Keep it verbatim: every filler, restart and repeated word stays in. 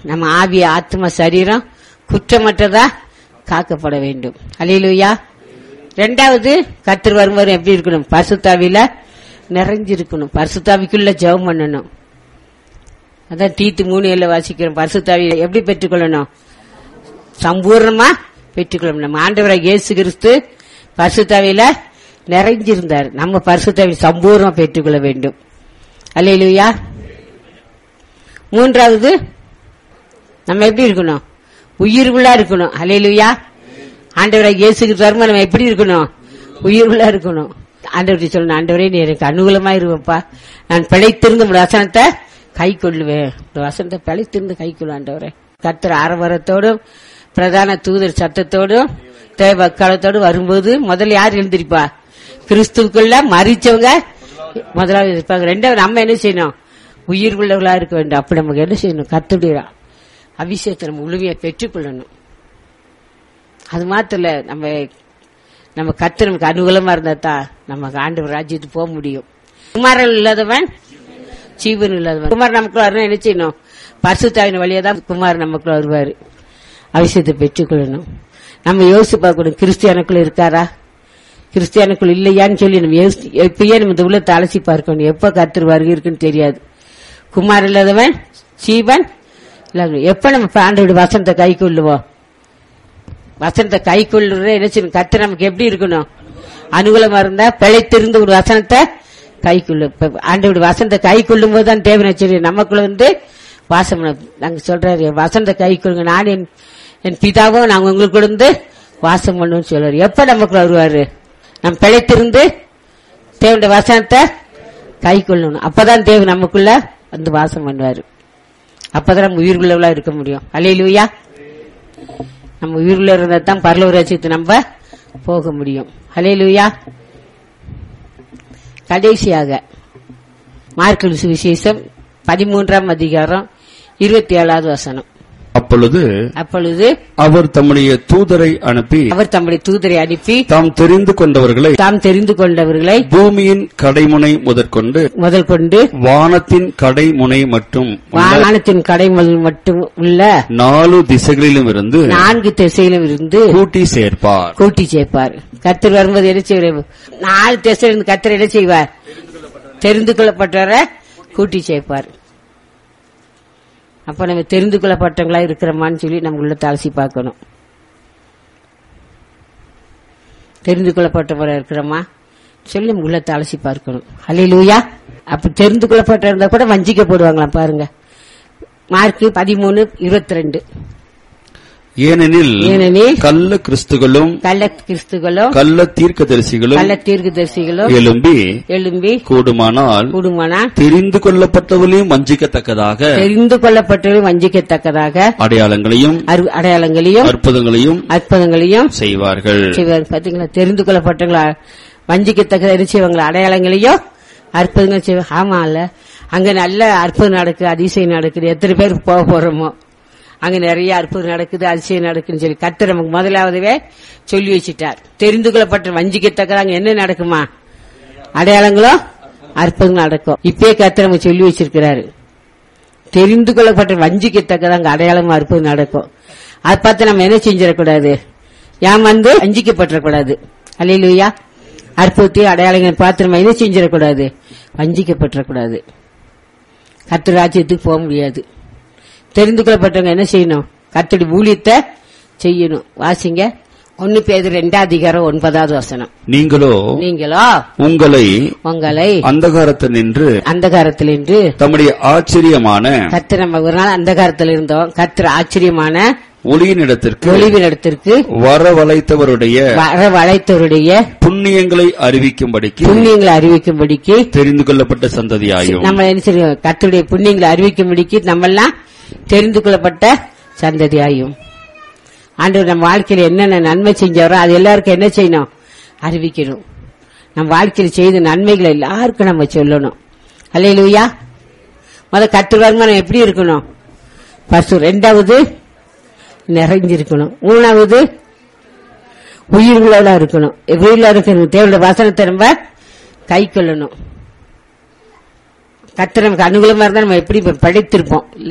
நம்ம ஆவி, ஆத்மா, சரீரம் குற்றமற்றதா காக்கப்பட வேண்டும். அல்லேலூயா. ரெண்டாவது, கர்த்தர் வரும்போது எப்படி இருக்கணும்? பரிசுத்தாவில நிறைஞ்சிருக்கணும். பரிசுத்தாவிக்குள்ள ஜெபம் பண்ணணும். அதான் தீத்து மூணு ஏழு வாசிக்கிறோம். பரிசுத்தாவியை எப்படி பெற்றுக்கொள்ளணும்? சம்பூர்ணமா பெற்றுக்கொள்ளணும். நம்ம ஆண்டவராகிய இயேசு கிறிஸ்து பரிசுத்தாவில நிறைஞ்சிருந்தார். நம்ம பரிசுத்தாவியை சம்பூர்ணமா பெற்றுக்கொள்ள வேண்டும். அல்லேலூயா. மூன்றாவது, நம்ம எப்படி இருக்கணும்? உயிர்வுள்ளா இருக்கணும். அல்லேலூயா. ஆண்டவராகிய இயேசு கிறிஸ்து வரும்போது நம்ம எப்படி இருக்கணும்? உயிர்வுள்ளா இருக்கணும். ஆண்டவரை சொல்லணும், ஆண்டவரே நீ எனக்கு அனுகூலமா இருப்பா, நான் பிழைத்திருந்து உங்க வசனத்தை கை கொள்ளுவேன். வசனத்தை பிழைத்திருந்து கை கொள்ளும் ஆண்டவரே. கர்த்தர் ஆரவாரத்தோடும் பிரதான தூதர் சத்தத்தோடும் தேவக்காலத்தோடு வரும்போது முதல்ல யார் எழுந்திருப்பா? கிறிஸ்துவுக்குள்ள மரிச்சவங்க முதலாவது இருப்பாங்க. ரெண்டாவது நம்ம என்ன செய்யணும்? உயிர் உள்ளவர்களா இருக்க வேண்டும். அப்படி நமக்கு என்ன செய்யணும்? கர்த்தருடைய அபிஷேகத்தை நம்ம முழுமையா பெற்றுக்கொள்ளணும். அது மாத்திர நம்ம நம்ம கர்த்தர் நமக்கு அனுகூலமா இருந்தா தான் நமக்கு ஆண்டவர் ராஜ்யத்துக்கு போக முடியும். குமாரன் இல்லாதவன் ஜீவன் இல்லாதவன். குமார் நமக்குள்ள வரணும், என்ன செய்யணும்? பரிசுத்தாவின் வழியா தான் குமார் நமக்குள்ள வருவாரு. அபிஷேகத்தை பெற்றுக்கொள்ளணும். நம்ம யோசிச்சு பார்க்கணும், கிறிஸ்டியானுக்குள்ள இருக்காரா, கிறிஸ்டியானுக்குள்ள இல்லையான்னு சொல்லி நம்ம எப்பயே நம்ம இந்த உள்ளத்தை அலசி பார்க்கணும். எப்ப கர்த்தர் வருகை இருக்குன்னு தெரியாது. குமார் இல்லாதவன் ஜீவன் இல்லாத. எப்ப நம்ம ஆண்டவருடைய வசனத்தை கை கொள்ளுவோம்? வசனத்தை கை கொள்ளுற என்ன செய்யணும்? கர்த்தர் நமக்கு எப்படி இருக்கணும்? அனுகூலமா இருந்தா பிழைத்திருந்து ஒரு வசனத்தை கை கொள்ளு. ஆண்டவருடைய வசனத்தை கை கொள்ளும் போது தான் தேவனை சொல்லி நமக்குள்ள வந்து வாசம். நாங்க சொல்றாரு, வசனத்தை கை கொள்ளுங்க, நான் என் பிதாவும் நாங்க உங்களுக்கு இருந்து வாசம் பண்ணுவோம் சொல்றாரு. எப்ப நமக்குள்ள வருவாரு? நம்ம பிழைத்திருந்து தேவனுடைய வசனத்தை கை கொள்ளணும். அப்பதான் தேவன் நமக்குள்ள வந்து வாசம் பண்ணுவாரு. அப்பதான் நம்ம உயிர் உள்ளவளா இருக்க முடியும். அல்லேலூயா. நம்ம உயிர்ல இருந்தா தான் பரலோக ராஜ்யத்துக்கு நம்ம போக முடியும். அல்லேலூயா. கடைசியாக மார்க்கு சுவிசேஷம் பதிமூன்றாம் அதிகாரம் இருபத்தி ஏழாவது வசனம். அப்பொழுது அப்பொழுது அவர் தம்முடைய தூதரை அனுப்பி அவர் தம்முடைய தூதரை அனுப்பி தாம் தெரிந்து கொண்டவர்களை தாம் தெரிந்து கொண்டவர்களை பூமியின் கடைமுனை முதற்கொண்டு முதல் கொண்டு வானத்தின் கடைமுனை மற்றும் வானத்தின் கடைமுனை மட்டும் உள்ள நாலு திசைகளிலும் இருந்து நான்கு திசையிலும் இருந்து கூட்டி சேர்ப்பார் கூட்டி சேர்ப்பார். கர்த்தர் வரும்போது என்ன செய்வார்? நாலு திசையிலிருந்து கர்த்தர் என்ன செய்வார்? தெரிந்து கொள்ளப்பட்டவரை கூட்டி சேர்ப்பார். அப்ப நம்ம தெரிந்து கொள்ளப்பட்டவங்களா இருக்கிறோமான்னு சொல்லி நம்ம உள்ள அலசி பார்க்கணும். தெரிந்து கொள்ளப்பட்டவரா இருக்கிறோமா சொல்லி நம்ம உள்ள அலசி பார்க்கணும். அல்லேலூயா. அப்ப தெரிந்து கொள்ளப்பட்ட இருந்தா கூட வஞ்சிக்கப்படுவாங்களாம். பாருங்க, மார்க்கு பதிமூணு இருபத்தி ரெண்டு. ஏனெனில் ஏனெனில் கள்ள கிறிஸ்துகளும் கள்ள கிறிஸ்துகளும் கள்ள தீர்க்கதரிசிகளும் கள்ள தீர்க்கதரிசிகளும் எழும்பி எழும்பி கூடுமானால் கூடுமானால் தெரிந்து கொள்ளப்பட்டவர்களையும் வஞ்சிக்கத்தக்கதாக தெரிந்து கொள்ளப்பட்டவர்களையும் வஞ்சிக்கத்தக்கதாக அடையாளங்களையும் அடையாளங்களையும் அற்புதங்களையும் அற்புதங்களையும் செய்வார்கள். செய்வார்கள். தெரிந்து கொள்ளப்பட்டவங்களா வஞ்சிக்கத்தக்க செய்வாங்களா? அடையாளங்களையும் அற்புதங்கள் செய்வாங்க. ஆமா இல்ல, அங்க நல்ல அற்புதம் நடக்குது, அதிசயம் நடக்குது. எத்தனை பேர் போக போறோமோ அங்க நிறைய அற்புதம் நடக்குது, அதிசயம் நடக்குன்னு சொல்லி கர்த்தர் நமக்கு முதலாவதுவே சொல்லி வச்சுட்டார். தெரிந்து கொள்ளப்பட்ட வஞ்சிக்கத்தக்க அங்க என்ன நடக்குமா? அடையாளங்களும் அற்புதங்களும் நடக்கும். இப்பயே கர்த்தர் நமக்கு சொல்லி வச்சிருக்கிறாரு. தெரிந்து கொள்ளப்பட்ட வஞ்சிக்கத்தக்க அங்க அடையாளமும் அற்புதம் நடக்கும். அதை பார்த்து நம்ம என்ன செஞ்சிடக்கூடாது? ஏமாந்து வஞ்சிக்கப்பட்டக்கூடாது. அல்லேலூயா. அற்புதத்தையும் அடையாளங்களை பார்த்து நம்ம என்ன செஞ்சிடக்கூடாது? வஞ்சிக்கப்பட்டக்கூடாது. கர்த்தர் ராஜ்யத்துக்கு போக முடியாது. தெரிந்து கொள்ளப்பட்டவங்க என்ன செய்யணும்? கர்த்தருடைய ஊழியத்தை செய்யணும். வாசிங்க, ஒன்னு பேதுரு ரெண்டாம் அதிகாரம் ஒன்பதாவது வசனம். நீங்களோ நீங்களோ உங்களை உங்களை அந்தகாரத்தில் நின்று அந்தகாரத்தில் நின்று தம்முடைய ஆச்சரியமான கர்த்தர் நம்ம ஒரு நாள் அந்தகாரத்தில் இருந்தோம். கர்த்தர் ஆச்சரியமான ஒளியினிடத்திற்கு ஒளிவினிடத்திற்கு வரவழைத்தவருடைய வரவழைத்தவருடைய புண்ணியங்களை அறிவிக்கும்படிக்கு புண்ணியங்களை அறிவிக்கும்படிக்கு தெரிந்து கொள்ளப்பட்ட சந்ததியாயும் நம்ம என்ன செய்யணும்? கர்த்தருடைய புண்ணியங்களை அறிவிக்கும்படிக்கு நம்ம எல்லாம் தெரிந்து கொள்ளப்பட்ட சந்ததியாயும். ஆண்டவர் நம்ம வாழ்க்கையில என்னென்ன நன்மை செஞ்சவரோ அது எல்லாருக்கும் என்ன செய்யணும்? அறிவிக்கணும். நம்ம வாழ்க்கையில் செய்த நன்மைகளை எல்லாருக்கும் நம்ம சொல்லணும். அல்லேலூயா. முத கர்த்தர் வருமானம் எப்படி இருக்கணும்? பசு. ரெண்டாவது நிறைஞ்சிருக்கணும். மூணாவது உயிர்களோட இருக்கணும். உயிரில் இருக்கணும். தேவனுடைய வசனத்தை நம்ம கை கொள்ளணும். கர்த்தர் நமக்கு அனுகூலமா இருந்தா நம்ம எப்படி படைத்திருப்போம்.